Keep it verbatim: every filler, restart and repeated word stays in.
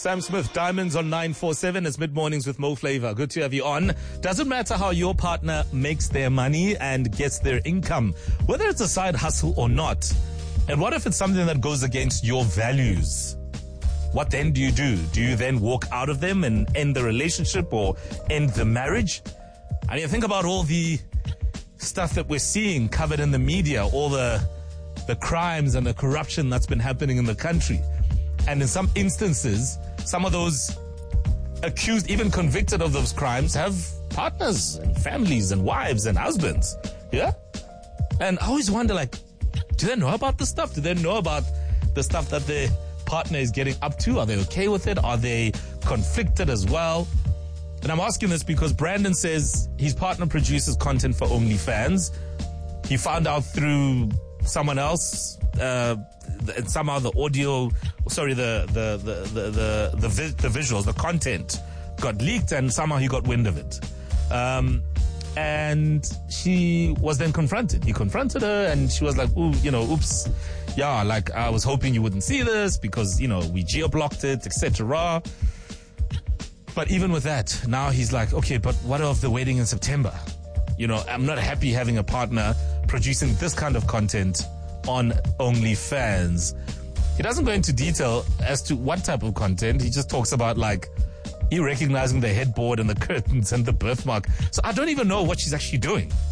Sam Smith, Diamonds on nine four seven. It's Mid-Mornings with Mo Flavor. Good to have you on. Doesn't matter how your partner makes their money and gets their income, whether it's a side hustle or not. And what if it's something that goes against your values? What then do you do? Do you then walk out of them and end the relationship or end the marriage? I mean, think about all the stuff that we're seeing covered in the media, all the the crimes and the corruption that's been happening in the country. And in some instances, some of those accused, even convicted of those crimes, have partners and families and wives and husbands. Yeah? And I always wonder, like, do they know about this stuff? Do they know about the stuff that their partner is getting up to? Are they okay with it? Are they conflicted as well? And I'm asking this because Brandon says his partner produces content for OnlyFans. He found out through someone else, uh, and somehow the audio, sorry, the the the the the the, vi- the visuals, the content got leaked, and somehow he got wind of it. Um, and she was then confronted. He confronted her, and she was like, "Ooh, you know, oops, yeah, like I was hoping you wouldn't see this because you know we geo-blocked it, et cetera" But even with that, now he's like, "Okay, but what of the wedding in September? You know, I'm not happy having a partner producing this kind of content on OnlyFans." He doesn't go into detail as to what type of content. He just talks about like he recognizing the headboard and the curtains and the birthmark. So I don't even know what she's actually doing.